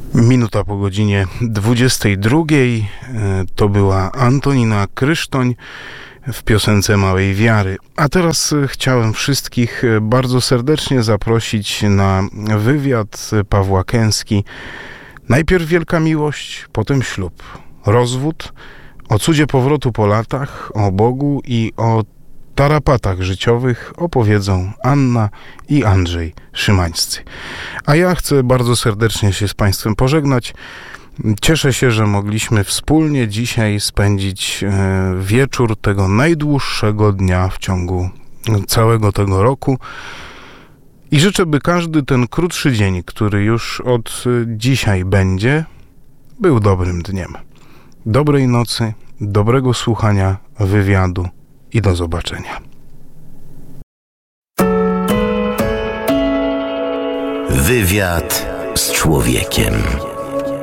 Minuta po godzinie 22. To była Antonina Krysztoń w piosence Małej Wiary. A teraz chciałem wszystkich bardzo serdecznie zaprosić na wywiad Pawła Kęski. Najpierw wielka miłość, potem ślub, rozwód, o cudzie powrotu po latach, o Bogu i o tarapatach życiowych opowiedzą Anna i Andrzej Szymańscy. A ja chcę bardzo serdecznie się z Państwem pożegnać. Cieszę się, że mogliśmy wspólnie dzisiaj spędzić wieczór tego najdłuższego dnia w ciągu całego tego roku. I życzę, by każdy ten krótszy dzień, który już od dzisiaj będzie, był dobrym dniem. Dobrej nocy, dobrego słuchania wywiadu i do zobaczenia. Wywiad z człowiekiem.